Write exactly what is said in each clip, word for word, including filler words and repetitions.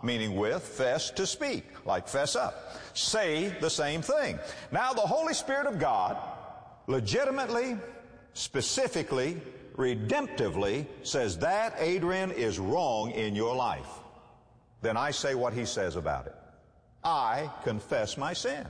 meaning with, fess, to speak, like fess up. Say the same thing. Now the Holy Spirit of God legitimately, specifically, redemptively says that, Adrian, is wrong in your life. Then I say what he says about it. I confess my sin.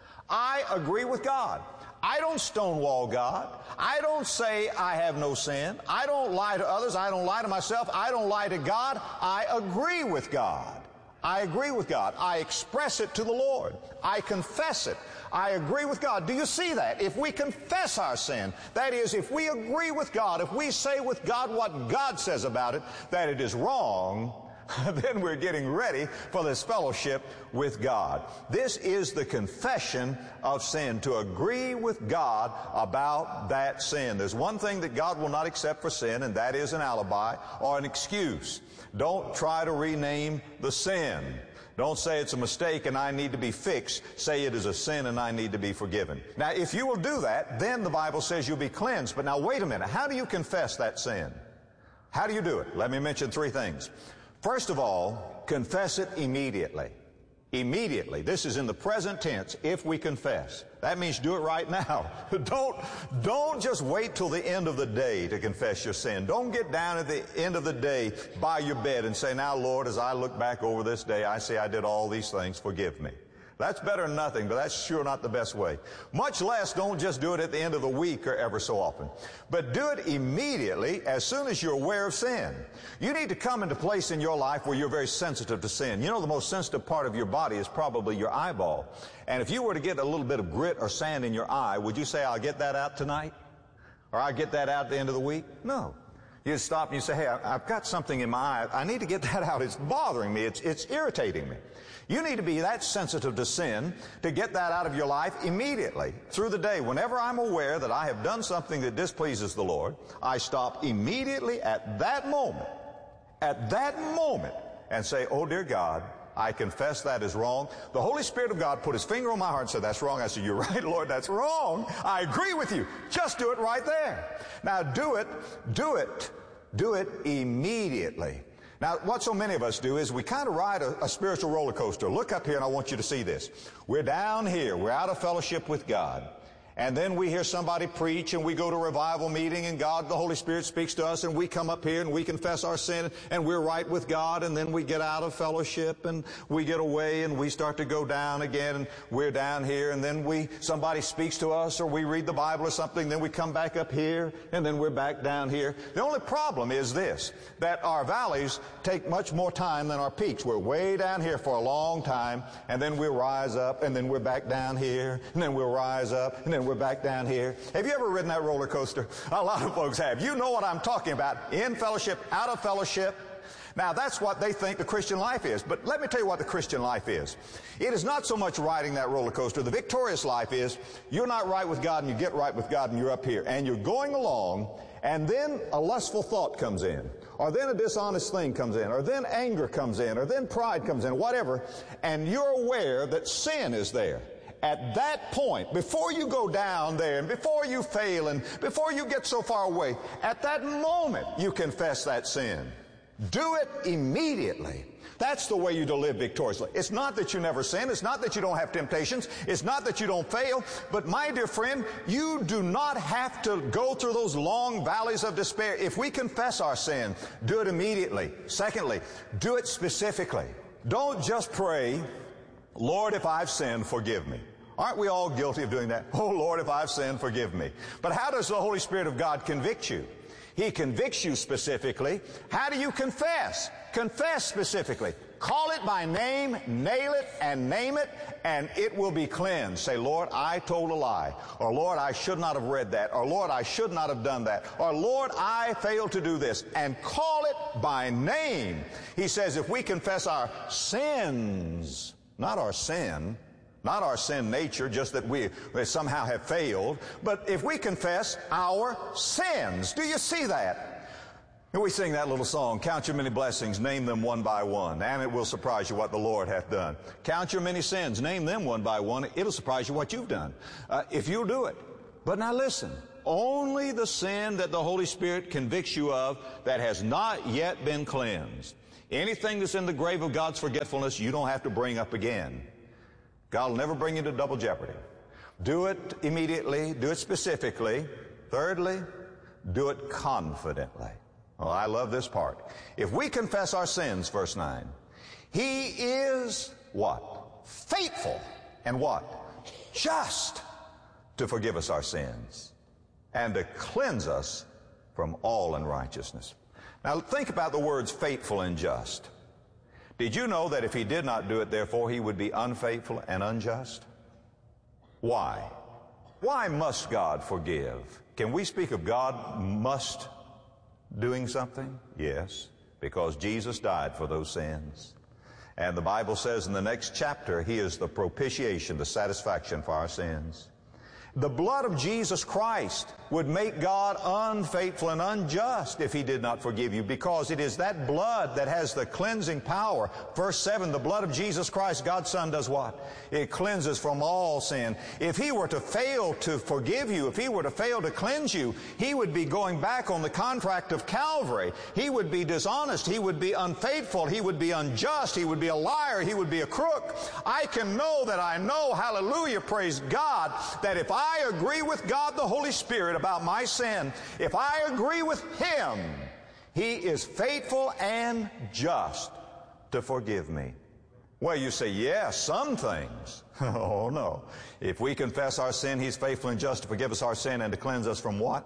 I agree with God. I don't stonewall God. I don't say I have no sin. I don't lie to others. I don't lie to myself. I don't lie to God. I agree with God. I agree with God. I express it to the Lord. I confess it. I agree with God. Do you see that? If we confess our sin, that is, if we agree with God, if we say with God what God says about it, that it is wrong, then we're getting ready for this fellowship with God. This is the confession of sin, to agree with God about that sin. There's one thing that God will not accept for sin, and that is an alibi or an excuse. Don't try to rename the sin. Don't say it's a mistake and I need to be fixed. Say it is a sin and I need to be forgiven. Now, if you will do that, then the Bible says you'll be cleansed. But now, wait a minute. How do you confess that sin? How do you do it? Let me mention three things. First of all, confess it immediately. Immediately. This is in the present tense, if we confess. That means do it right now. Don't, don't just wait till the end of the day to confess your sin. Don't get down at the end of the day by your bed and say, now, Lord, as I look back over this day, I see I did all these things. Forgive me. That's better than nothing, but that's sure not the best way. Much less, don't just do it at the end of the week or ever so often. But do it immediately as soon as you're aware of sin. You need to come into a place in your life where you're very sensitive to sin. You know, the most sensitive part of your body is probably your eyeball. And if you were to get a little bit of grit or sand in your eye, would you say, I'll get that out tonight? Or I'll get that out at the end of the week? No. You stop and you say, hey, I've got something in my eye. I need to get that out. It's bothering me. It's, it's irritating me. You need to be that sensitive to sin to get that out of your life immediately through the day. Whenever I'm aware that I have done something that displeases the Lord, I stop immediately at that moment, at that moment, and say, oh, dear God, I confess that is wrong. The Holy Spirit of God put His finger on my heart and said, that's wrong. I said, you're right, Lord, that's wrong. I agree with you. Just do it right there. Now do it, do it, do it immediately. Now, what so many of us do is we kind of ride a, a spiritual roller coaster. Look up here and I want you to see this. We're down here. We're out of fellowship with God. And then we hear somebody preach and we go to a revival meeting and God, the Holy Spirit speaks to us and we come up here and we confess our sin and we're right with God, and then we get out of fellowship and we get away and we start to go down again and we're down here, and then we, somebody speaks to us or we read the Bible or something, then we come back up here and then we're back down here. The only problem is this, that our valleys take much more time than our peaks. We're way down here for a long time and then we'll rise up and then we're back down here and then we'll rise up and then we're back down here. Have you ever ridden that roller coaster? A lot of folks have. You know what I'm talking about. In fellowship, out of fellowship. Now, that's what they think the Christian life is. But let me tell you what the Christian life is. It is not so much riding that roller coaster. The victorious life is you're not right with God and you get right with God and you're up here. And you're going along, and then a lustful thought comes in. Or then a dishonest thing comes in. Or then anger comes in. Or then pride comes in. Whatever. And you're aware that sin is there. At that point, before you go down there and before you fail and before you get so far away, at that moment you confess that sin. Do it immediately. That's the way you to live victoriously. It's not that you never sin. It's not that you don't have temptations. It's not that you don't fail. But my dear friend, you do not have to go through those long valleys of despair. If we confess our sin, do it immediately. Secondly, do it specifically. Don't just pray, Lord, if I've sinned, forgive me. Aren't we all guilty of doing that? Oh, Lord, if I've sinned, forgive me. But how does the Holy Spirit of God convict you? He convicts you specifically. How do you confess? Confess specifically. Call it by name, nail it, and name it, and it will be cleansed. Say, Lord, I told a lie. Or, Lord, I should not have read that. Or, Lord, I should not have done that. Or, Lord, I failed to do this. And call it by name. He says if we confess our sins, not our sin, not our sin nature, just that we somehow have failed, but if we confess our sins. Do you see that? And we sing that little song, count your many blessings, name them one by one, and it will surprise you what the Lord hath done. Count your many sins, name them one by one, it'll surprise you what you've done, uh, if you'll do it. But now listen, only the sin that the Holy Spirit convicts you of that has not yet been cleansed. Anything that's in the grave of God's forgetfulness, you don't have to bring up again. God will never bring you to double jeopardy. Do it immediately. Do it specifically. Thirdly, do it confidently. Oh, I love this part. If we confess our sins, verse nine, He is what? Faithful and what? Just to forgive us our sins and to cleanse us from all unrighteousness. Now think about the words faithful and just. Did you know that if He did not do it, therefore He would be unfaithful and unjust? Why? Why must God forgive? Can we speak of God must doing something? Yes, because Jesus died for those sins. And the Bible says in the next chapter, He is the propitiation, the satisfaction for our sins. The blood of Jesus Christ would make God unfaithful and unjust if He did not forgive you, because it is that blood that has the cleansing power. Verse seven, the blood of Jesus Christ, God's Son, does what? It cleanses from all sin. If He were to fail to forgive you, if He were to fail to cleanse you, He would be going back on the contract of Calvary. He would be dishonest. He would be unfaithful. He would be unjust. He would be a liar. He would be a crook. I can know that I know, hallelujah, praise God, that if I I agree with God the Holy Spirit about my sin, if I agree with Him, He is faithful and just to forgive me. Well, you say, yes, some things. Oh, no. If we confess our sin, He's faithful and just to forgive us our sin and to cleanse us from what?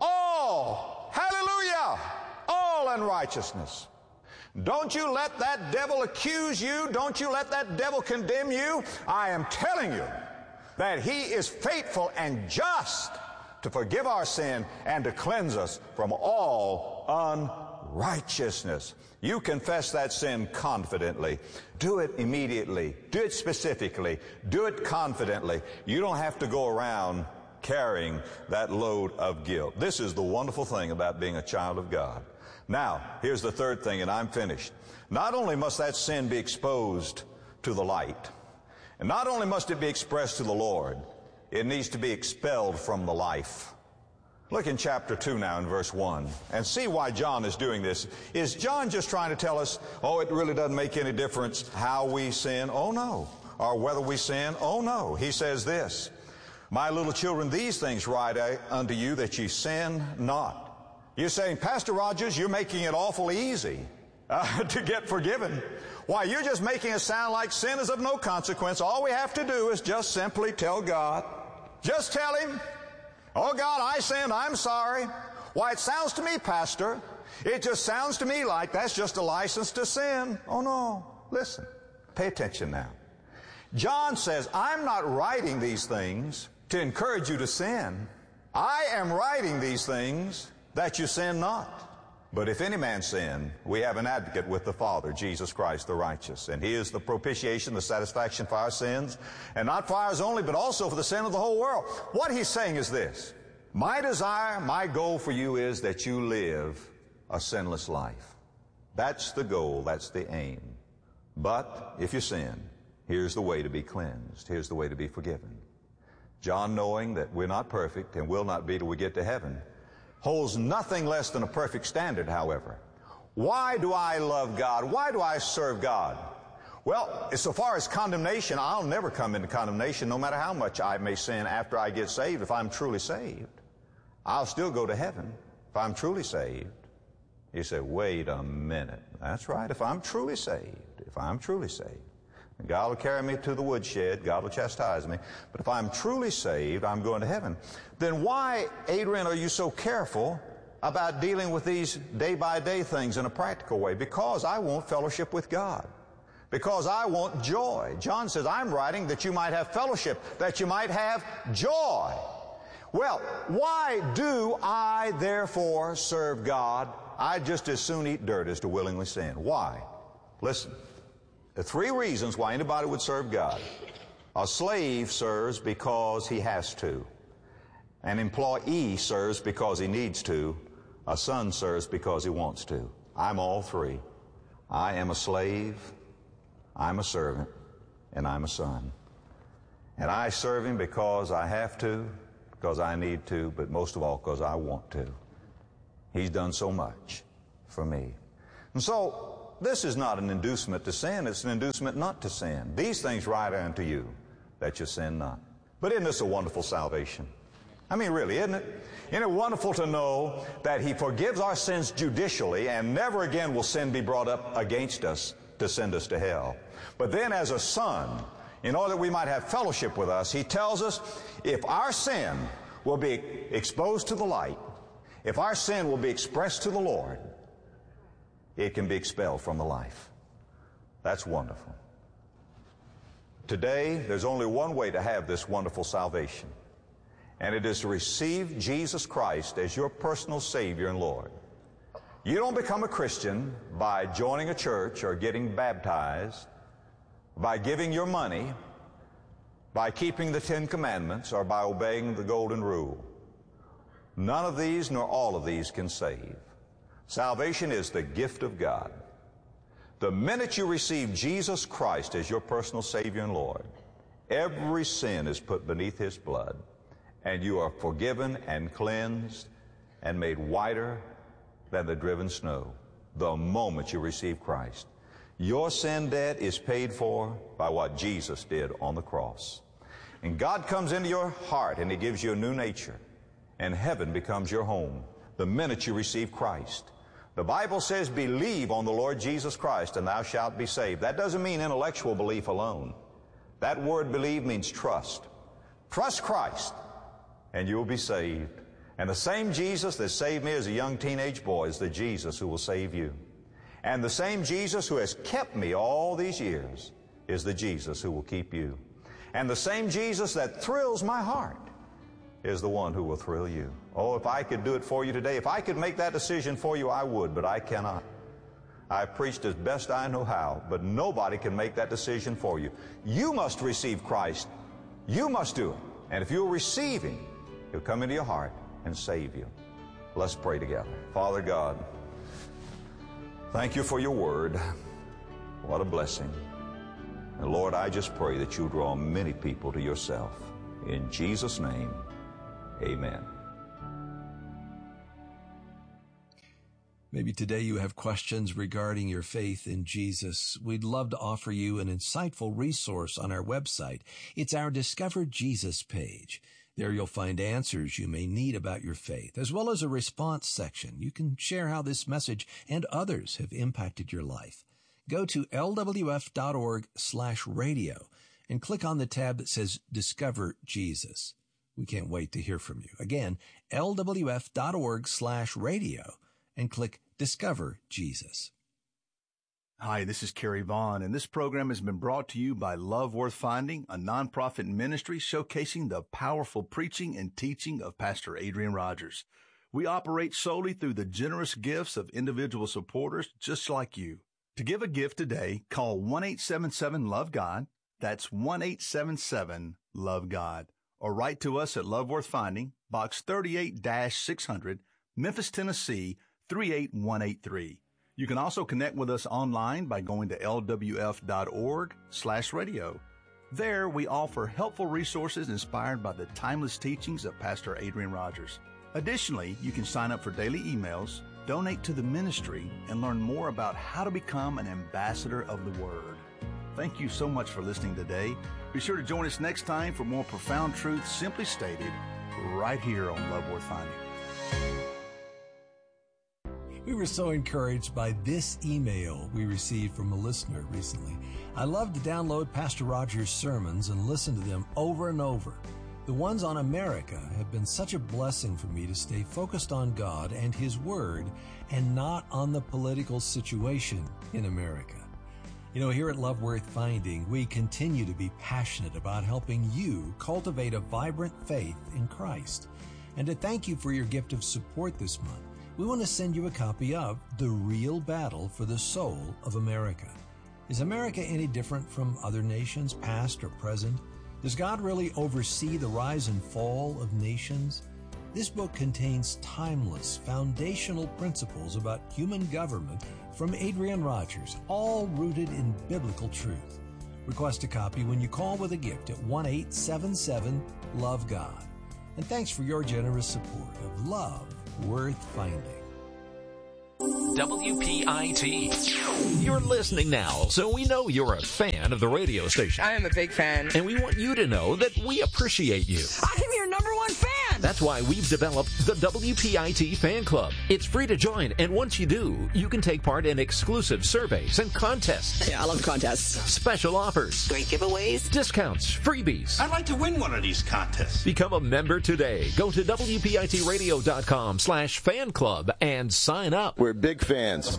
All. Hallelujah. All unrighteousness. Don't you let that devil accuse you. Don't you let that devil condemn you. I am telling you that He is faithful and just to forgive our sin and to cleanse us from all unrighteousness. You confess that sin confidently. Do it immediately. Do it specifically. Do it confidently. You don't have to go around carrying that load of guilt. This is the wonderful thing about being a child of God. Now, here's the third thing, and I'm finished. Not only must that sin be exposed to the light, and not only must it be expressed to the Lord, it needs to be expelled from the life. Look in chapter two now in verse one and see why John is doing this. Is John just trying to tell us, oh, it really doesn't make any difference how we sin? Oh, no. Or whether we sin? Oh, no. He says this, my little children, these things write I unto you that ye sin not. You're saying, Pastor Rogers, you're making it awful easy uh, to get forgiven. Why, you're just making it sound like sin is of no consequence. All we have to do is just simply tell God. Just tell Him, oh God, I sinned, I'm sorry. Why, it sounds to me, Pastor, it just sounds to me like that's just a license to sin. Oh no, listen, pay attention now. John says, I'm not writing these things to encourage you to sin. I am writing these things that you sin not. But if any man sin, we have an advocate with the Father, Jesus Christ the righteous. And He is the propitiation, the satisfaction for our sins, and not for ours only, but also for the sin of the whole world. What He's saying is this, my desire, my goal for you is that you live a sinless life. That's the goal, that's the aim. But if you sin, here's the way to be cleansed. Here's the way to be forgiven. John, knowing that we're not perfect and will not be till we get to heaven, holds nothing less than a perfect standard, however. Why do I love God? Why do I serve God? Well, so far as condemnation, I'll never come into condemnation no matter how much I may sin after I get saved. If I'm truly saved, I'll still go to heaven if I'm truly saved. You say, wait a minute. That's right, if I'm truly saved, if I'm truly saved. God will carry me to the woodshed. God will chastise me. But if I'm truly saved, I'm going to heaven. Then why, Adrian, are you so careful about dealing with these day-by-day things in a practical way? Because I want fellowship with God. Because I want joy. John says, I'm writing that you might have fellowship, that you might have joy. Well, why do I therefore serve God? I'd just as soon eat dirt as to willingly sin. Why? Listen. There are three reasons why anybody would serve God. A slave serves because he has to. An employee serves because he needs to. A son serves because he wants to. I'm all three. I am a slave, I'm a servant, and I'm a son. And I serve Him because I have to, because I need to, but most of all because I want to. He's done so much for me. And so, This is not an inducement to sin, it's an inducement not to sin. These things write unto you, that you sin not. But isn't this a wonderful salvation? I mean, really, isn't it? Isn't it wonderful to know that He forgives our sins judicially, and never again will sin be brought up against us to send us to hell. But then as a Son, in order that we might have fellowship with us, He tells us if our sin will be exposed to the light, if our sin will be expressed to the Lord, it can be expelled from the life. That's wonderful. Today, there's only one way to have this wonderful salvation, and it is to receive Jesus Christ as your personal Savior and Lord. You don't become a Christian by joining a church or getting baptized, by giving your money, by keeping the Ten Commandments, or by obeying the Golden Rule. None of these nor all of these can save. Salvation is the gift of God. The minute you receive Jesus Christ as your personal Savior and Lord, every sin is put beneath His blood, and you are forgiven and cleansed and made whiter than the driven snow the moment you receive Christ. Your sin debt is paid for by what Jesus did on the cross. And God comes into your heart and He gives you a new nature, and heaven becomes your home the minute you receive Christ. The Bible says, believe on the Lord Jesus Christ and thou shalt be saved. That doesn't mean intellectual belief alone. That word believe means trust. Trust Christ and you will be saved. And the same Jesus that saved me as a young teenage boy is the Jesus who will save you. And the same Jesus who has kept me all these years is the Jesus who will keep you. And the same Jesus that thrills my heart is the one who will thrill you. Oh, if I could do it for you today, if I could make that decision for you, I would, but I cannot. I've preached as best I know how, but nobody can make that decision for you. You must receive Christ. You must do it. And if you'll receive Him, He'll come into your heart and save you. Let's pray together. Father God, thank you for your word. What a blessing. And Lord, I just pray that you draw many people to yourself. In Jesus' name, amen. Maybe today you have questions regarding your faith in Jesus. We'd love to offer you an insightful resource on our website. It's our Discover Jesus page. There you'll find answers you may need about your faith, as well as a response section. You can share how this message and others have impacted your life. Go to L W F dot org slash radio and click on the tab that says Discover Jesus. We can't wait to hear from you. Again, L W F dot org slash radio and click Discover Jesus. Hi, this is Kerry Vaughn, and this program has been brought to you by Love Worth Finding, a nonprofit ministry showcasing the powerful preaching and teaching of Pastor Adrian Rogers. We operate solely through the generous gifts of individual supporters just like you. To give a gift today, call one eight seven seven love God. That's one eight seven seven love God. Or write to us at Love Worth Finding, Box thirty-eight six hundred, Memphis, Tennessee, three eight one eight three. You can also connect with us online by going to L W F dot org slash radio. There we offer helpful resources inspired by the timeless teachings of Pastor Adrian Rogers. Additionally, you can sign up for daily emails, donate to the ministry, and learn more about how to become an ambassador of the Word. Thank you so much for listening today. Be sure to join us next time for more profound truths simply stated right here on Love Worth Finding. We were so encouraged by this email we received from a listener recently. I love to download Pastor Rogers' sermons and listen to them over and over. The ones on America have been such a blessing for me to stay focused on God and His Word and not on the political situation in America. You know, here at Love Worth Finding, we continue to be passionate about helping you cultivate a vibrant faith in Christ. And to thank you for your gift of support this month, we want to send you a copy of The Real Battle for the Soul of America. Is America any different from other nations, past or present? Does God really oversee the rise and fall of nations? This book contains timeless, foundational principles about human government from Adrian Rogers, all rooted in biblical truth. Request a copy when you call with a gift at one eight seven seven love God. And thanks for your generous support of Love Worth Finding. W P I T. You're listening now, so we know you're a fan of the radio station. I am a big fan. And we want you to know that we appreciate you. I'm your number one fan! That's why we've developed the W P I T Fan Club. It's free to join, and once you do, you can take part in exclusive surveys and contests. Yeah, I love contests. Special offers. Great giveaways. Discounts. Freebies. I'd like to win one of these contests. Become a member today. Go to W P I T radio dot com slash fan club and sign up. We're big fans.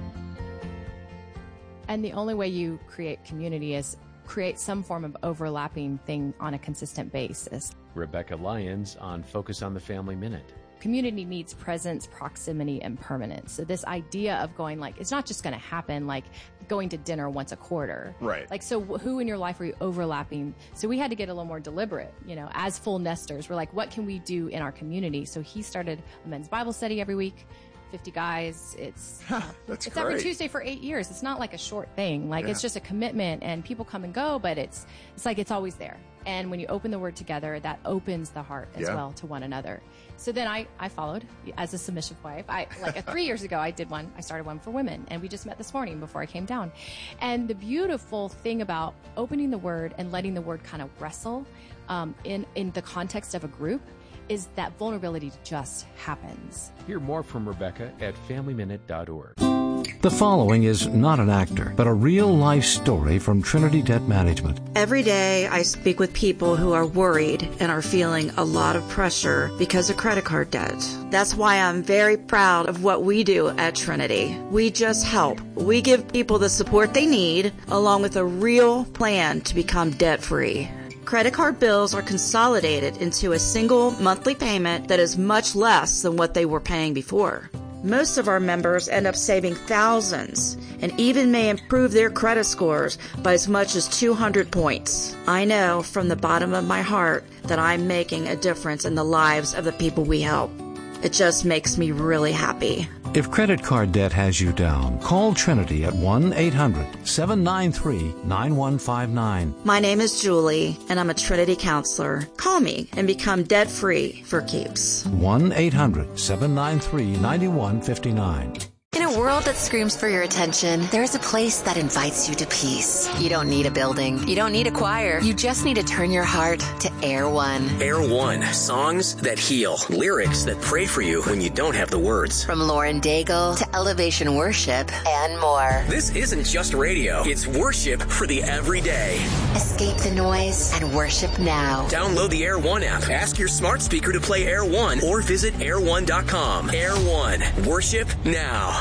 And the only way you create community is create some form of overlapping thing on a consistent basis. Rebecca Lyons on Focus on the Family Minute. Community needs presence, proximity, and permanence. So this idea of going like, it's not just going to happen like going to dinner once a quarter. Right. Like, so who in your life are you overlapping? So we had to get a little more deliberate, you know, as full nesters. We're like, what can we do in our community? So he started a men's Bible study every week. fifty guys. It's That's it's great. every Tuesday for eight years. It's not like a short thing. Like Yeah. it's just a commitment, and people come and go, but it's it's like it's always there. And when you open the Word together, that opens the heart as Yeah. well to one another. So then I, I followed as a submissive wife. I like a, three years ago I did one. I started one for women, and we just met this morning before I came down. And the beautiful thing about opening the Word and letting the Word kind of wrestle um, in in the context of a group is that vulnerability just happens. Hear more from Rebecca at family minute dot org. The following is not an actor, but a real-life story from Trinity Debt Management. Every day I speak with people who are worried and are feeling a lot of pressure because of credit card debt. That's why I'm very proud of what we do at Trinity. We just help. We give people the support they need, along with a real plan to become debt-free. Credit card bills are consolidated into a single monthly payment that is much less than what they were paying before. Most of our members end up saving thousands and even may improve their credit scores by as much as two hundred points. I know from the bottom of my heart that I'm making a difference in the lives of the people we help. It just makes me really happy. If credit card debt has you down, call Trinity at one eight hundred seven nine three nine one five nine. My name is Julie, and I'm a Trinity counselor. Call me and become debt-free for keeps. one eight hundred seven nine three nine one five nine. In a world that screams for your attention, there's a place that invites you to peace. You don't need a building. You don't need a choir. You just need to turn your heart to Air One. Air One. Songs that heal. Lyrics that pray for you when you don't have the words. From Lauren Daigle to Elevation Worship and more. This isn't just radio. It's worship for the everyday. Escape the noise and worship now. Download the Air One app. Ask your smart speaker to play Air One or visit air one dot com. Air One. Worship now.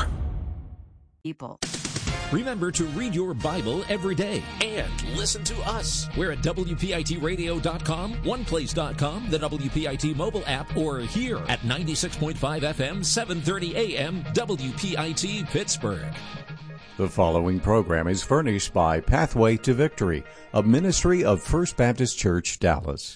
People. Remember to read your Bible every day and listen to us. We're at W P I T radio dot com, one place dot com, the W P I T mobile app, or here at ninety-six point five F M, seven thirty A M, W P I T Pittsburgh. The following program is furnished by Pathway to Victory, a ministry of First Baptist Church, Dallas.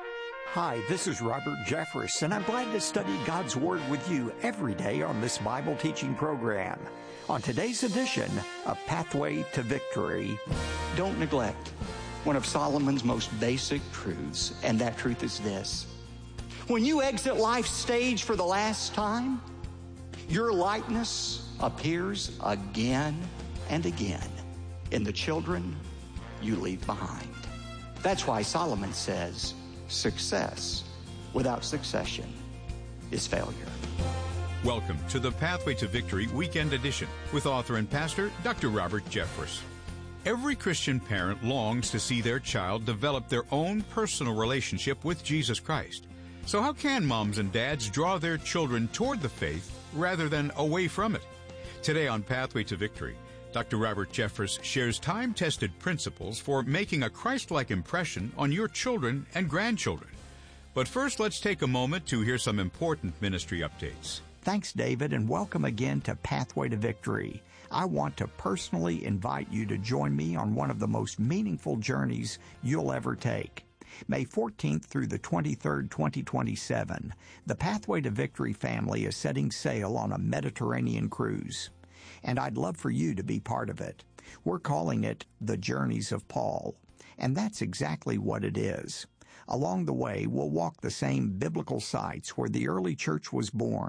Hi, this is Robert Jeffress, and I'm glad to study God's Word with you every day on this Bible teaching program. On today's edition of Pathway to Victory, don't neglect one of Solomon's most basic truths, and that truth is this. When you exit life's stage for the last time, your likeness appears again and again in the children you leave behind. That's why Solomon says, success without succession is failure. Welcome to the Pathway to Victory Weekend Edition with author and pastor Doctor Robert Jeffress. Every Christian parent longs to see their child develop their own personal relationship with Jesus Christ. So how can moms and dads draw their children toward the faith rather than away from it? Today on Pathway to Victory, Doctor Robert Jeffress shares time-tested principles for making a Christ-like impression on your children and grandchildren. But first, let's take a moment to hear some important ministry updates. Thanks, David, and welcome again to Pathway to Victory. I want to personally invite you to join me on one of the most meaningful journeys you'll ever take. May fourteenth through the twenty-third, twenty twenty-seven, the Pathway to Victory family is setting sail on a Mediterranean cruise, and I'd love for you to be part of it. We're calling it The Journeys of Paul, and that's exactly what it is. Along the way, we'll walk the same biblical sites where the early church was born.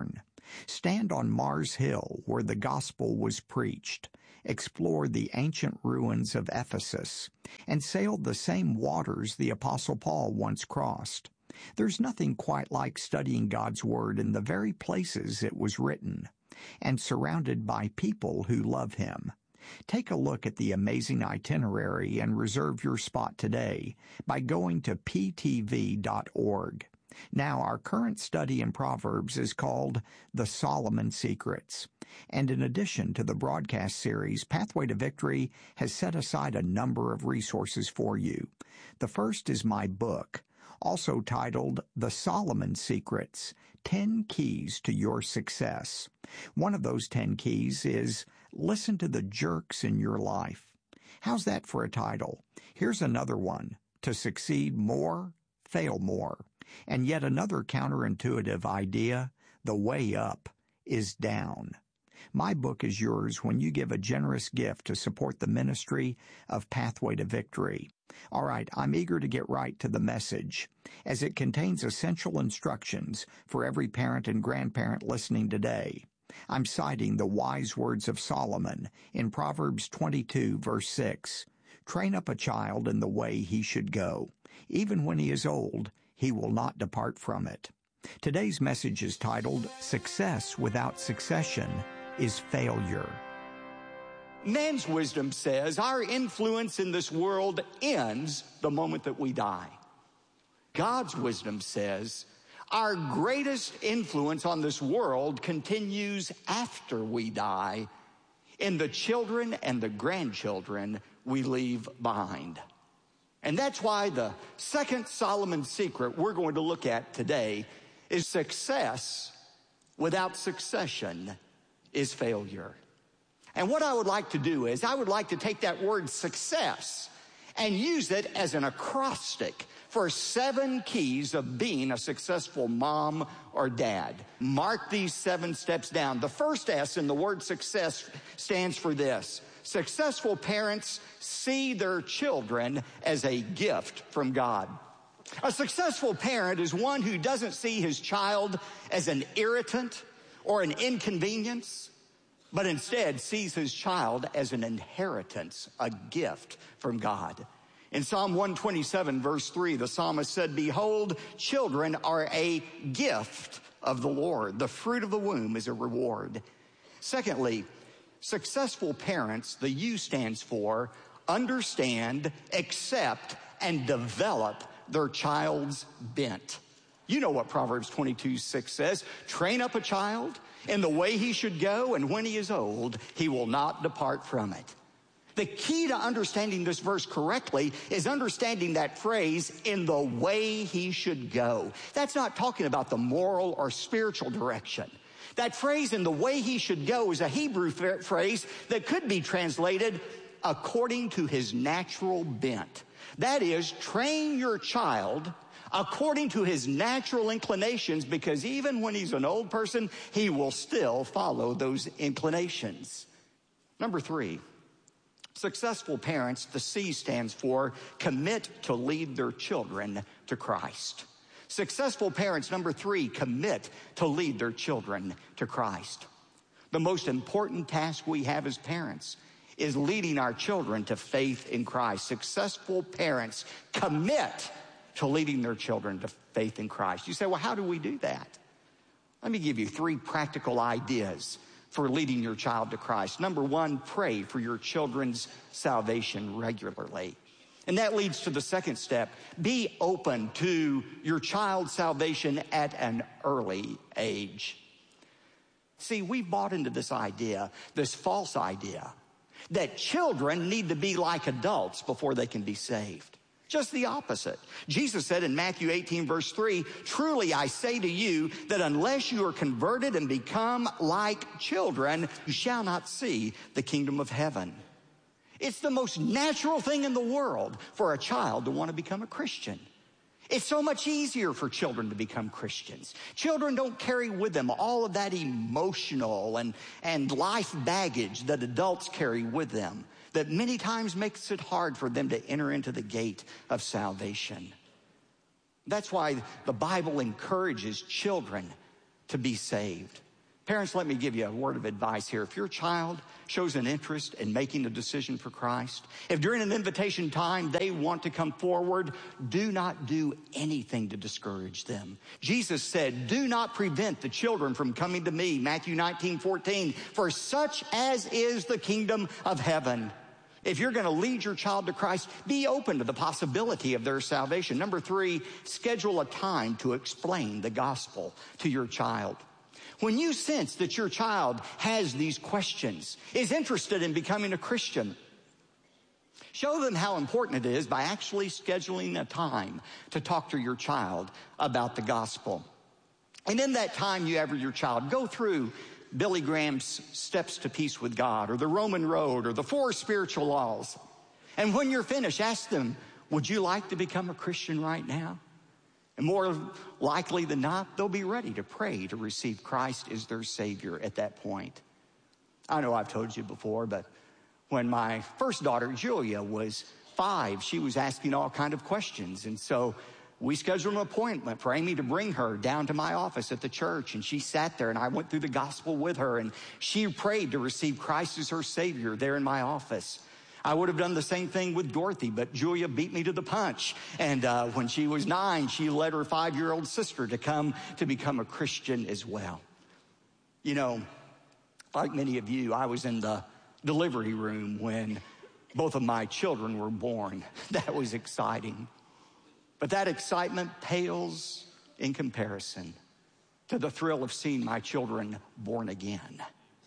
Stand on Mars Hill where the gospel was preached, explore the ancient ruins of Ephesus, and sail the same waters the Apostle Paul once crossed. There's nothing quite like studying God's Word in the very places it was written, and surrounded by people who love Him. Take a look at the amazing itinerary and reserve your spot today by going to p t v dot org. Now, our current study in Proverbs is called The Solomon Secrets. And in addition to the broadcast series, Pathway to Victory has set aside a number of resources for you. The first is my book, also titled The Solomon Secrets, ten Keys to Your Success. One of those ten keys is listen to the jerks in your life. How's that for a title? Here's another one, To Succeed More, Fail More. And yet another counterintuitive idea, the way up is down. My book is yours when you give a generous gift to support the ministry of Pathway to Victory. All right, I'm eager to get right to the message, as it contains essential instructions for every parent and grandparent listening today. I'm citing the wise words of Solomon in Proverbs twenty-two, verse six. Train up a child in the way he should go. Even when he is old, he will not depart from it. Today's message is titled, Success Without Succession is Failure. Man's wisdom says our influence in this world ends the moment that we die. God's wisdom says our greatest influence on this world continues after we die in the children and the grandchildren we leave behind. And that's why the second Solomon secret we're going to look at today is success without succession is failure. And what I would like to do is I would like to take that word success and use it as an acrostic for seven keys of being a successful mom or dad. Mark these seven steps down. The first S in the word success stands for this. Successful parents see their children as a gift from God. A successful parent is one who doesn't see his child as an irritant or an inconvenience, but instead sees his child as an inheritance, a gift from God. In Psalm one twenty-seven, verse three, the psalmist said, Behold, children are a gift of the Lord. The fruit of the womb is a reward. Secondly, successful parents, the U stands for understand, accept, and develop their child's bent. You know what Proverbs twenty-two, six says. Train up a child in the way he should go, and when he is old, he will not depart from it. The key to understanding this verse correctly is understanding that phrase, in the way he should go. That's not talking about the moral or spiritual direction. That phrase, in the way he should go, is a Hebrew phrase that could be translated according to his natural bent. That is, train your child according to his natural inclinations, because even when he's an old person, he will still follow those inclinations. Number three, successful parents, the C stands for commit to lead their children to Christ. Successful parents, number three, commit to lead their children to Christ. The most important task we have as parents is leading our children to faith in Christ. Successful parents commit to leading their children to faith in Christ. You say, well, how do we do that? Let me give you three practical ideas for leading your child to Christ. Number one, pray for your children's salvation regularly. And that leads to the second step. Be open to your child's salvation at an early age. See, we've bought into this idea, this false idea, that children need to be like adults before they can be saved. Just the opposite. Jesus said in Matthew eighteen, verse three, truly I say to you that unless you are converted and become like children, you shall not see the kingdom of heaven. It's the most natural thing in the world for a child to want to become a Christian. It's so much easier for children to become Christians. Children don't carry with them all of that emotional and, and life baggage that adults carry with them, that many times makes it hard for them to enter into the gate of salvation. That's why the Bible encourages children to be saved. Parents, let me give you a word of advice here. If your child shows an interest in making a decision for Christ, if during an invitation time they want to come forward, do not do anything to discourage them. Jesus said, do not prevent the children from coming to me, Matthew nineteen fourteen, for such as is the kingdom of heaven. If you're going to lead your child to Christ, be open to the possibility of their salvation. Number three, schedule a time to explain the gospel to your child. When you sense that your child has these questions, is interested in becoming a Christian, show them how important it is by actually scheduling a time to talk to your child about the gospel. And in that time you have with your child, go through Billy Graham's Steps to Peace with God, or the Roman Road, or the Four Spiritual Laws. And when you're finished, ask them, would you like to become a Christian right now? And more likely than not, they'll be ready to pray to receive Christ as their Savior at that point. I know I've told you before, but when my first daughter, Julia, was five, she was asking all kinds of questions. And so we scheduled an appointment for Amy to bring her down to my office at the church. And she sat there, and I went through the gospel with her. And she prayed to receive Christ as her Savior there in my office. I would have done the same thing with Dorothy, but Julia beat me to the punch. And uh, when she was nine, she led her five-year-old sister to come to become a Christian as well. You know, like many of you, I was in the delivery room when both of my children were born. That was exciting. But that excitement pales in comparison to the thrill of seeing my children born again.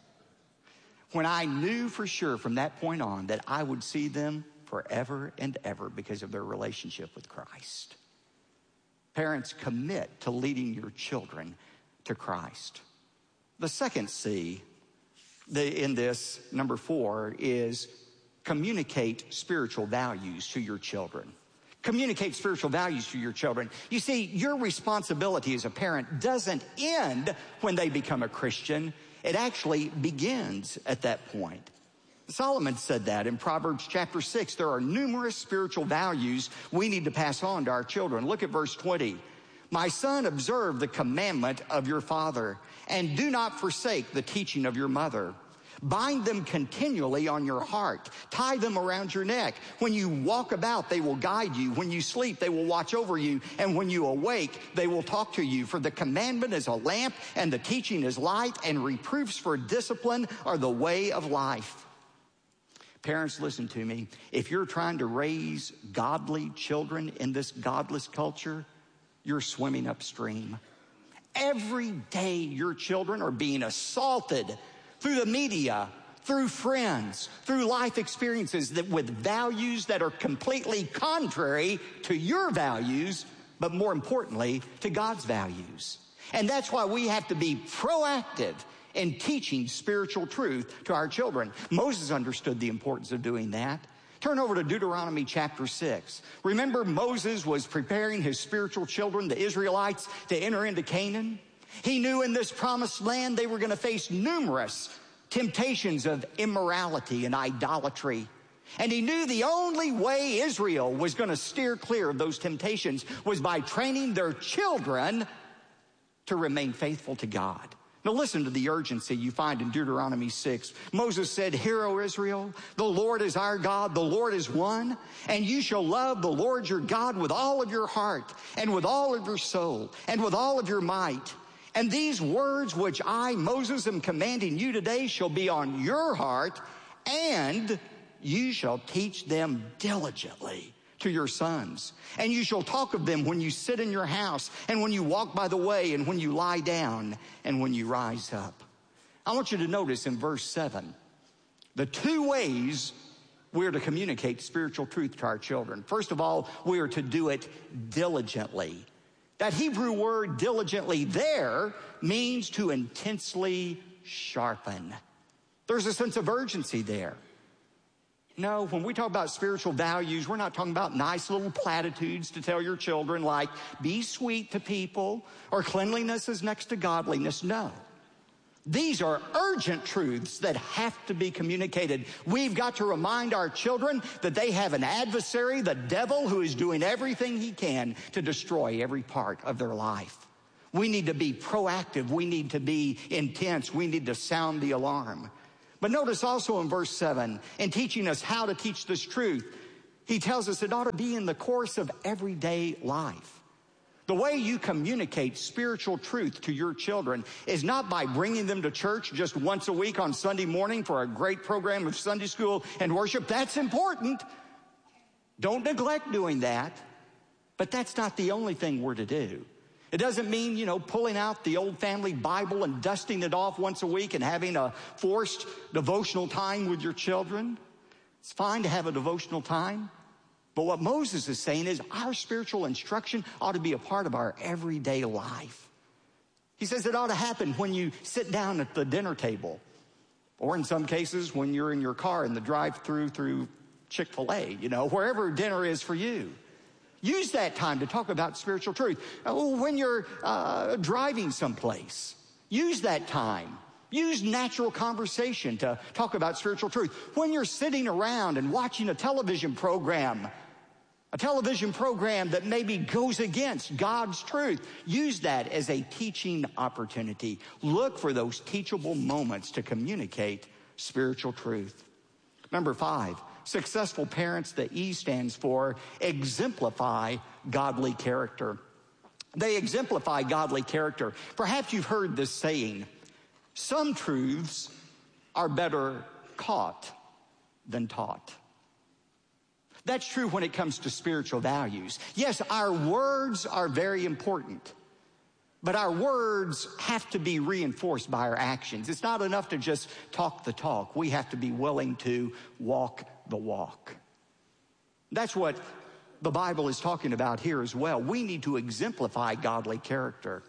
When I knew for sure from that point on that I would see them forever and ever because of their relationship with Christ. Parents, commit to leading your children to Christ. The second C the, in this, number four, is communicate spiritual values to your children. Communicate spiritual values to your children. You see, your responsibility as a parent doesn't end when they become a Christian. It actually begins at that point. Solomon said that in Proverbs chapter six. There are numerous spiritual values we need to pass on to our children. Look at verse twenty. My son, observe the commandment of your father, and do not forsake the teaching of your mother. Bind them continually on your heart. Tie them around your neck. When you walk about, they will guide you. When you sleep, they will watch over you. And when you awake, they will talk to you. For the commandment is a lamp, and the teaching is light, and reproofs for discipline are the way of life. Parents, listen to me. If you're trying to raise godly children in this godless culture, you're swimming upstream. Every day your children are being assaulted through the media, through friends, through life experiences that with values that are completely contrary to your values, but more importantly, to God's values. And that's why we have to be proactive in teaching spiritual truth to our children. Moses understood the importance of doing that. Turn over to Deuteronomy chapter six. Remember, Moses was preparing his spiritual children, the Israelites, to enter into Canaan. He knew in this promised land they were going to face numerous temptations of immorality and idolatry. And he knew the only way Israel was going to steer clear of those temptations was by training their children to remain faithful to God. Now listen to the urgency you find in Deuteronomy six. Moses said, Hear, O Israel, the Lord is our God, the Lord is one, and you shall love the Lord your God with all of your heart, and with all of your soul, and with all of your might. And these words which I, Moses, am commanding you today shall be on your heart, and you shall teach them diligently to your sons. And you shall talk of them when you sit in your house, and when you walk by the way, and when you lie down, and when you rise up. I want you to notice in verse seven, the two ways we are to communicate spiritual truth to our children. First of all, we are to do it diligently. That Hebrew word diligently there means to intensely sharpen. There's a sense of urgency there. No, when we talk about spiritual values, we're not talking about nice little platitudes to tell your children like, be sweet to people, or cleanliness is next to godliness. No. These are urgent truths that have to be communicated. We've got to remind our children that they have an adversary, the devil, who is doing everything he can to destroy every part of their life. We need to be proactive. We need to be intense. We need to sound the alarm. But notice also in verse seven, in teaching us how to teach this truth, he tells us it ought to be in the course of everyday life. The way you communicate spiritual truth to your children is not by bringing them to church just once a week on Sunday morning for a great program of Sunday school and worship. That's important. Don't neglect doing that. But that's not the only thing we're to do. It doesn't mean, you know, pulling out the old family Bible and dusting it off once a week and having a forced devotional time with your children. It's fine to have a devotional time. But what Moses is saying is our spiritual instruction ought to be a part of our everyday life. He says it ought to happen when you sit down at the dinner table, or in some cases when you're in your car in the drive-thru through Chick-fil-A, you know, wherever dinner is for you. Use that time to talk about spiritual truth. Oh, when you're uh, driving someplace, use that time. Use natural conversation to talk about spiritual truth. When you're sitting around and watching a television program, a television program that maybe goes against God's truth, use that as a teaching opportunity. Look for those teachable moments to communicate spiritual truth. Number five, successful parents, the E stands for exemplify godly character. They exemplify godly character. Perhaps you've heard this saying, some truths are better caught than taught. That's true when it comes to spiritual values. Yes, our words are very important, but our words have to be reinforced by our actions. It's not enough to just talk the talk. We have to be willing to walk the walk. That's what the Bible is talking about here as well. We need to exemplify godly character.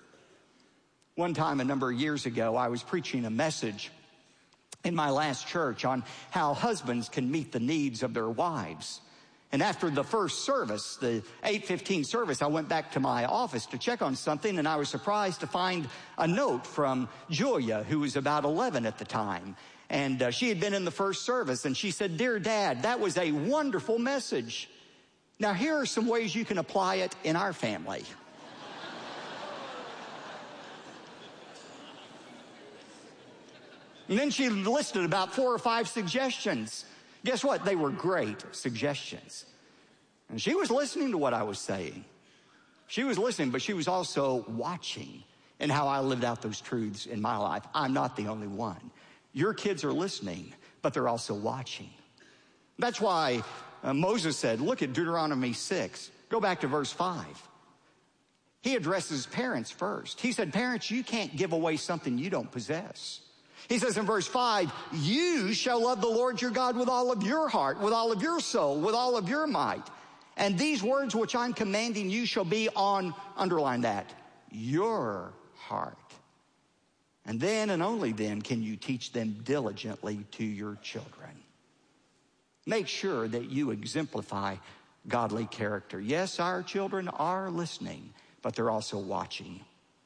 One time a number of years ago, I was preaching a message in my last church on how husbands can meet the needs of their wives. And after the first service, the eight fifteen service, I went back to my office to check on something, and I was surprised to find a note from Julia, who was about eleven at the time. And uh, she had been in the first service, and she said, "Dear Dad, that was a wonderful message. Now here are some ways you can apply it in our family." And then she listed about four or five suggestions. Guess what? They were great suggestions. And she was listening to what I was saying. She was listening, but she was also watching in how I lived out those truths in my life. I'm not the only one. Your kids are listening, but they're also watching. That's why uh, Moses said, look at Deuteronomy six. Go back to verse five. He addresses parents first. He said, parents, you can't give away something you don't possess. He says in verse five, you shall love the Lord your God with all of your heart, with all of your soul, with all of your might. And these words which I'm commanding you shall be on, underline that, your heart. And then and only then can you teach them diligently to your children. Make sure that you exemplify godly character. Yes, our children are listening, but they're also watching.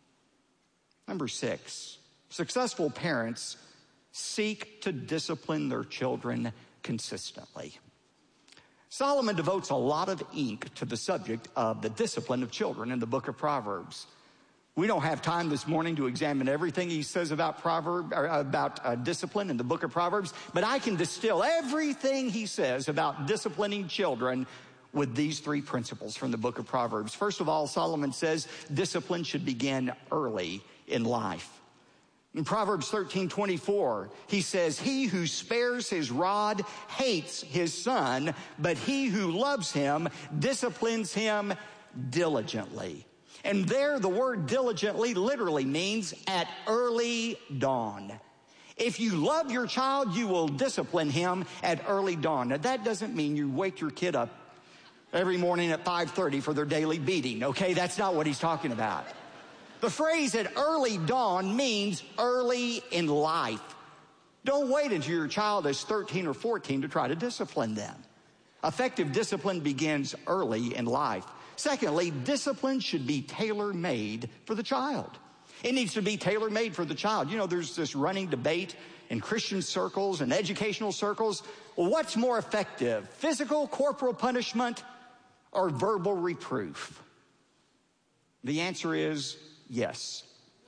Number six. Successful parents seek to discipline their children consistently. Solomon devotes a lot of ink to the subject of the discipline of children in the book of Proverbs. We don't have time this morning to examine everything he says about proverb or about uh, discipline in the book of Proverbs, but I can distill everything he says about disciplining children with these three principles from the book of Proverbs. First of all, Solomon says discipline should begin early in life. In Proverbs thirteen twenty-four, he says, he who spares his rod hates his son, but he who loves him disciplines him diligently. And there the word diligently literally means at early dawn. If you love your child, you will discipline him at early dawn. Now that doesn't mean you wake your kid up every morning at five thirty for their daily beating, okay? That's not what he's talking about. The phrase at early dawn means early in life. Don't wait until your child is thirteen or fourteen to try to discipline them. Effective discipline begins early in life. Secondly, discipline should be tailor-made for the child. It needs to be tailor-made for the child. You know, there's this running debate in Christian circles and educational circles. Well, what's more effective, physical corporal punishment or verbal reproof? The answer is Yes.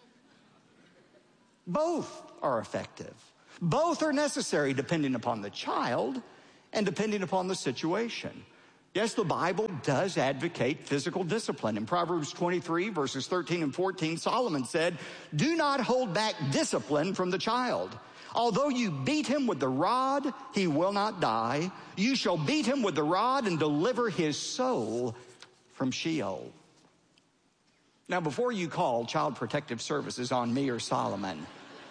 Both are effective. Both are necessary depending upon the child and depending upon the situation. Yes, the Bible does advocate physical discipline. In Proverbs twenty-three, verses thirteen and fourteen, Solomon said, "Do not hold back discipline from the child. Although you beat him with the rod, he will not die. You shall beat him with the rod and deliver his soul from Sheol." Now, before you call Child Protective Services on me or Solomon,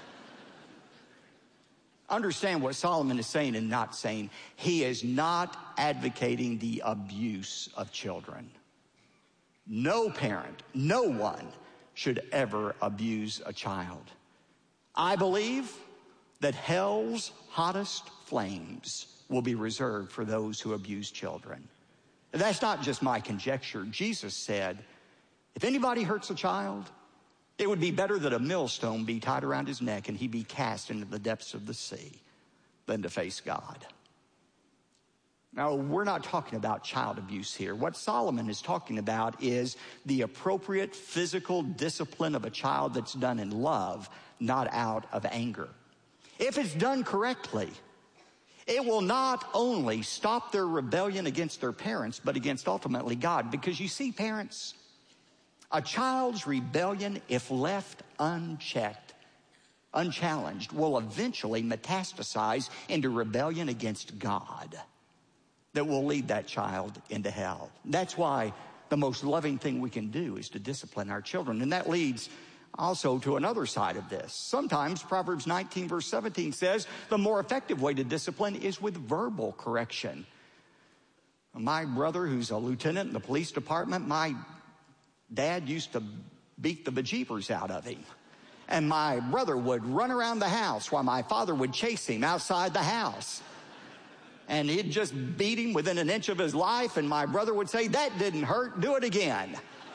understand what Solomon is saying and not saying. He is not advocating the abuse of children. No parent, no one should ever abuse a child. I believe that hell's hottest flames will be reserved for those who abuse children. That's not just my conjecture. Jesus said, if anybody hurts a child, it would be better that a millstone be tied around his neck and he be cast into the depths of the sea than to face God. Now, we're not talking about child abuse here. What Solomon is talking about is the appropriate physical discipline of a child that's done in love, not out of anger. If it's done correctly, it will not only stop their rebellion against their parents, but against ultimately God. Because you see, parents, a child's rebellion, if left unchecked, unchallenged, will eventually metastasize into rebellion against God that will lead that child into hell. That's why the most loving thing we can do is to discipline our children. And that leads also to another side of this. Sometimes Proverbs nineteen verse seventeen says the more effective way to discipline is with verbal correction. My brother, who's a lieutenant in the police department, my dad used to beat the bejeepers out of him. And my brother would run around the house while my father would chase him outside the house. And he'd just beat him within an inch of his life, and my brother would say, "That didn't hurt, do it again."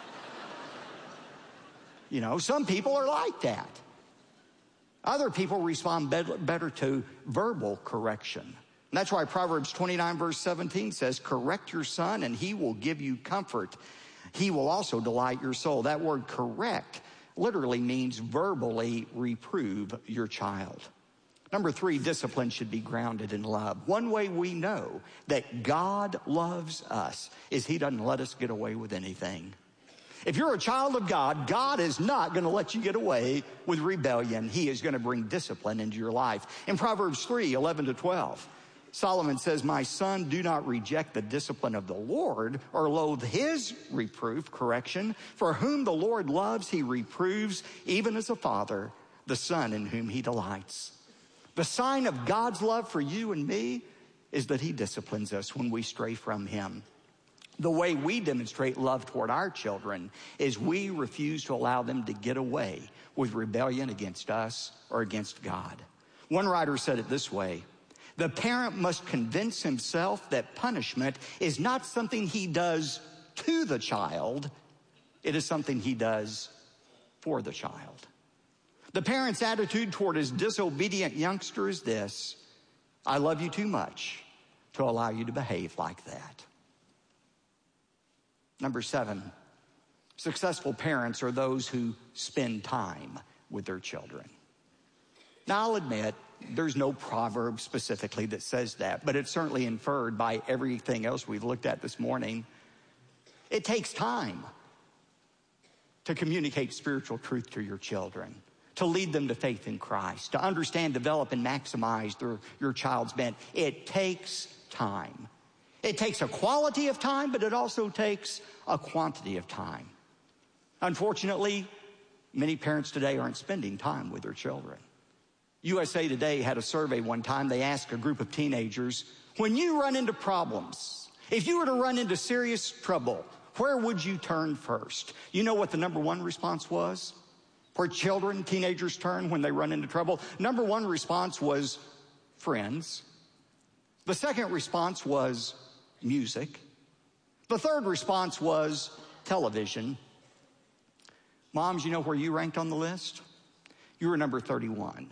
You know, some people are like that. Other people respond better to verbal correction. And that's why Proverbs twenty-nine verse seventeen says, "Correct your son and he will give you comfort. He will also delight your soul." That word correct literally means verbally reprove your child. Number three, discipline should be grounded in love. One way we know that God loves us is he doesn't let us get away with anything. If you're a child of God, God is not going to let you get away with rebellion. He is going to bring discipline into your life. In Proverbs three, eleven to twelve, Solomon says, "My son, do not reject the discipline of the Lord or loathe his reproof," correction. "For whom the Lord loves, he reproves, even as a father, the son in whom he delights." The sign of God's love for you and me is that he disciplines us when we stray from him. The way we demonstrate love toward our children is we refuse to allow them to get away with rebellion against us or against God. One writer said it this way: the parent must convince himself that punishment is not something he does to the child, it is something he does for the child. The parent's attitude toward his disobedient youngster is this: I love you too much to allow you to behave like that. Number seven, successful parents are those who spend time with their children. Now, I'll admit, there's no proverb specifically that says that, but it's certainly inferred by everything else we've looked at this morning. It takes time to communicate spiritual truth to your children, to lead them to faith in Christ, to understand, develop, and maximize their, your child's bent. It takes time. It takes a quality of time, but it also takes a quantity of time. Unfortunately, many parents today aren't spending time with their children. U S A Today had a survey one time. They asked a group of teenagers, when you run into problems, if you were to run into serious trouble, where would you turn first? You know what the number one response was? Where children, teenagers turn when they run into trouble? Number one response was friends. The second response was music. The third response was television. Moms, you know where you ranked on the list? You were number thirty-one.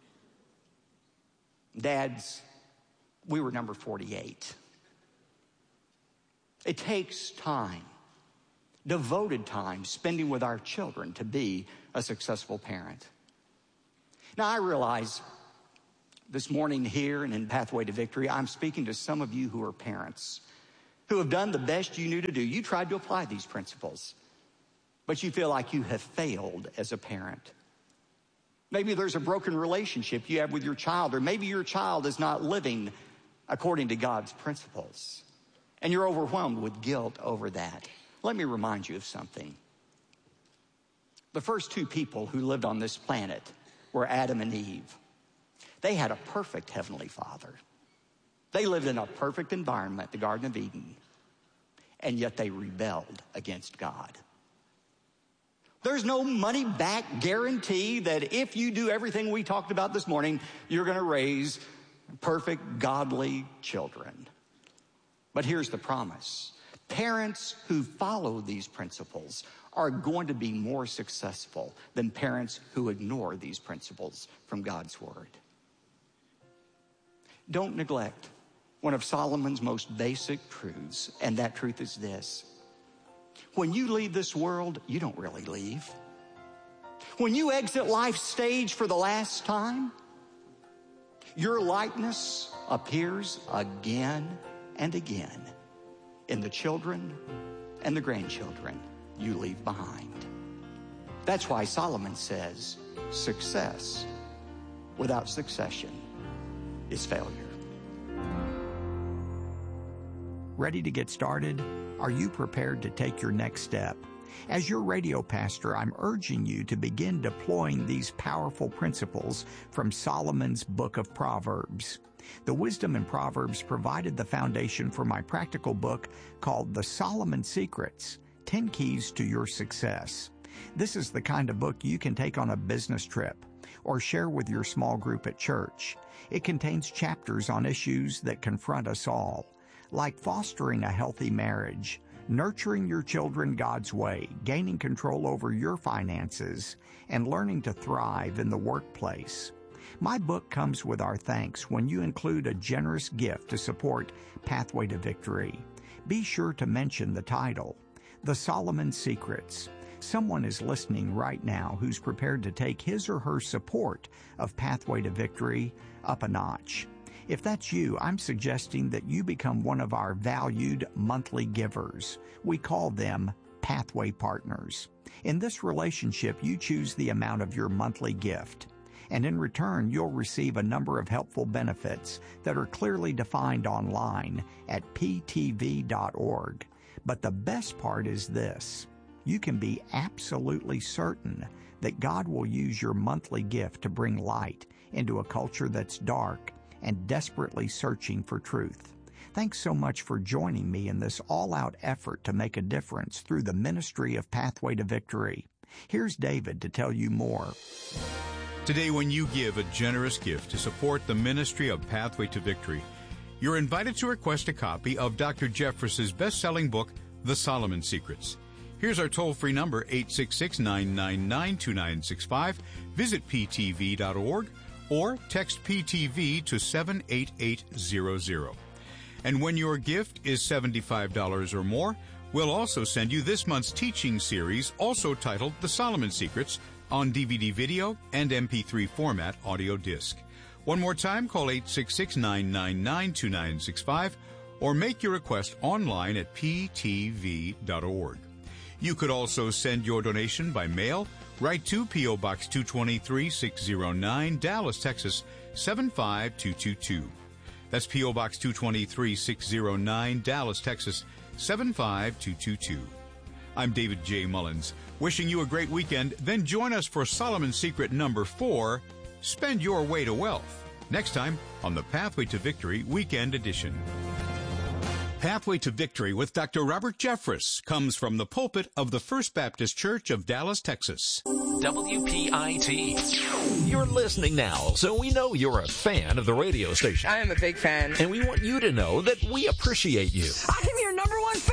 Dads, we were number forty-eight. It takes time. devoted time spending with our children to be a successful parent. Now, I realize this morning here and in Pathway to Victory, I'm speaking to some of you who are parents, who have done the best you knew to do. You tried to apply these principles, but you feel like you have failed as a parent. Maybe there's a broken relationship you have with your child, or maybe your child is not living according to God's principles, and you're overwhelmed with guilt over that. Let me remind you of something. The first two people who lived on this planet were Adam and Eve. They had a perfect Heavenly Father. They lived in a perfect environment, the Garden of Eden, and yet they rebelled against God. There's no money-back guarantee that if you do everything we talked about this morning, you're going to raise perfect, godly children. But here's the promise. Parents who follow these principles are going to be more successful than parents who ignore these principles from God's Word. Don't neglect one of Solomon's most basic truths, and that truth is this. When you leave this world, you don't really leave. When you exit life's stage for the last time, your likeness appears again and again in the children and the grandchildren you leave behind. That's why Solomon says, success without succession is failure. Ready to get started? Are you prepared to take your next step? As your radio pastor, I'm urging you to begin deploying these powerful principles from Solomon's book of Proverbs. The wisdom in Proverbs provided the foundation for my practical book called The Solomon Secrets, ten Keys to Your Success. This is the kind of book you can take on a business trip or share with your small group at church. It contains chapters on issues that confront us all, like fostering a healthy marriage, nurturing your children God's way, gaining control over your finances, and learning to thrive in the workplace. My book comes with our thanks when you include a generous gift to support Pathway to Victory. Be sure to mention the title, The Solomon Secrets. Someone is listening right now who's prepared to take his or her support of Pathway to Victory up a notch. If that's you, I'm suggesting that you become one of our valued monthly givers. We call them Pathway Partners. In this relationship, you choose the amount of your monthly gift, and in return, you'll receive a number of helpful benefits that are clearly defined online at p t v dot org. But the best part is this. You can be absolutely certain that God will use your monthly gift to bring light into a culture that's dark and desperately searching for truth. Thanks so much for joining me in this all-out effort to make a difference through the ministry of Pathway to Victory. Here's David to tell you more. Today, when you give a generous gift to support the ministry of Pathway to Victory, you're invited to request a copy of Doctor Jeffress's best-selling book, The Solomon Secrets. Here's our toll-free number, eight six six, nine nine nine, two nine six five. Visit p t v dot org. or text P T V to seven eight eight zero zero. And when your gift is seventy-five dollars or more, we'll also send you this month's teaching series, also titled The Solomon Secrets, on D V D video and M P three format audio disc. One more time, call eight six six, nine nine nine, two nine six five or make your request online at p t v dot org. You could also send your donation by mail. Write to P O. Box two twenty-three, six oh nine, Dallas, Texas, seven five two two two. That's P O. Box two twenty-three, six oh nine, Dallas, Texas, seven five two two two. I'm David J. Mullins, wishing you a great weekend. Then join us for Solomon's Secret number four, Spend Your Way to Wealth, next time on the Pathway to Victory Weekend Edition. Pathway to Victory with Doctor Robert Jeffress comes from the pulpit of the First Baptist Church of Dallas, Texas. W P I T. You're listening now, so we know you're a fan of the radio station. I am a big fan. And we want you to know that we appreciate you. I am your number one fan. That's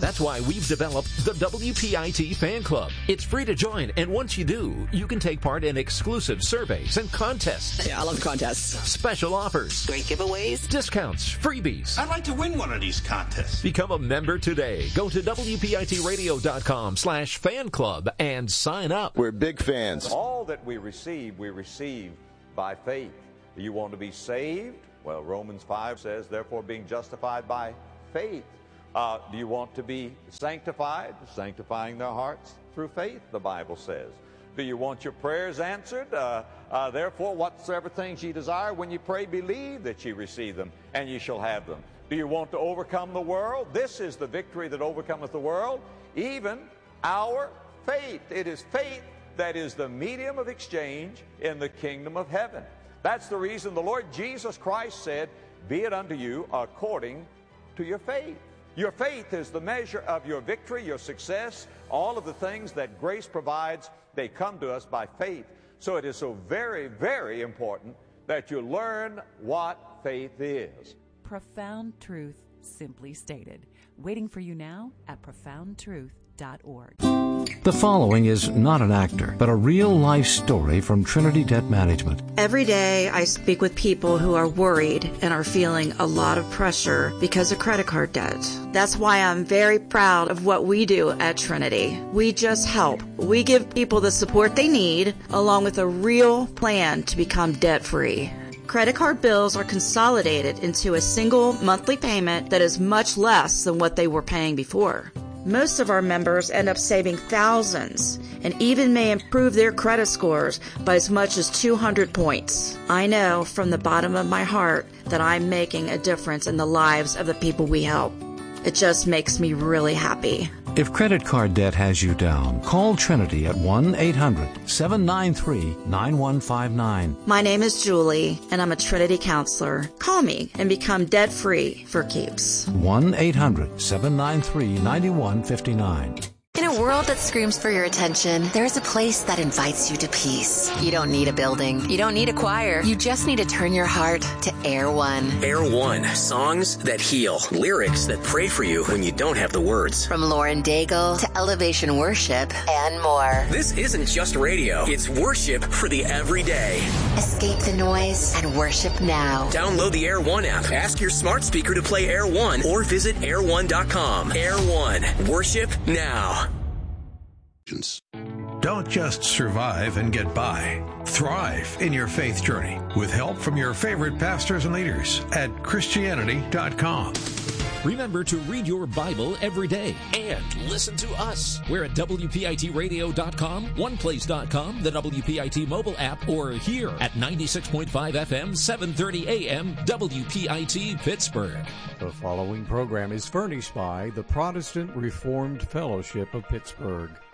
That's why we've developed the W P I T Fan Club. It's free to join, and once you do, you can take part in exclusive surveys and contests. Yeah, I love contests. Special offers. Great giveaways. Discounts. Freebies. I'd like to win one of these contests. Become a member today. Go to W P I T radio dot com slash fan club and sign up. We're big fans. All that we receive, we receive by faith. Do you want to be saved? Well, Romans five says, therefore being justified by faith. Uh, do you want to be sanctified? Sanctifying their hearts through faith, the Bible says. Do you want your prayers answered? Uh, uh, therefore, whatsoever things ye desire, when you pray, believe that ye receive them, and ye shall have them. Do you want to overcome the world? This is the victory that overcometh the world, even our faith. It is faith that is the medium of exchange in the kingdom of heaven. That's the reason the Lord Jesus Christ said, be it unto you according to your faith. Your faith is the measure of your victory, your success, all of the things that grace provides, they come to us by faith. So it is so very, very important that you learn what faith is. Profound truth, simply stated. Waiting for you now at profound truth dot org. The following is not an actor, but a real-life story from Trinity Debt Management. Every day I speak with people who are worried and are feeling a lot of pressure because of credit card debt. That's why I'm very proud of what we do at Trinity. We just help. We give people the support they need, along with a real plan to become debt-free. Credit card bills are consolidated into a single monthly payment that is much less than what they were paying before. Most of our members end up saving thousands and even may improve their credit scores by as much as two hundred points. I know from the bottom of my heart that I'm making a difference in the lives of the people we help. It just makes me really happy. If credit card debt has you down, call Trinity at one eight hundred seven nine three nine one five nine. My name is Julie, and I'm a Trinity counselor. Call me and become debt-free for keeps. one eight hundred seven nine three nine one five nine. In a world that screams for your attention, there is a place that invites you to peace. You don't need a building. You don't need a choir. You just need to turn your heart to Air One. Air One. Songs that heal. Lyrics that pray for you when you don't have the words. From Lauren Daigle to Elevation Worship and more. This isn't just radio. It's worship for the everyday. Escape the noise and worship now. Download the Air One app. Ask your smart speaker to play Air One or visit air one dot com. Air One. Worship now. Don't just survive and get by. Thrive in your faith journey with help from your favorite pastors and leaders at Christianity dot com. Remember to read your Bible every day and listen to us. We're at W P I T radio dot com, one place dot com, the W P I T mobile app, or here at ninety-six point five F M, seven thirty A M, W P I T Pittsburgh. The following program is furnished by the Protestant Reformed Fellowship of Pittsburgh.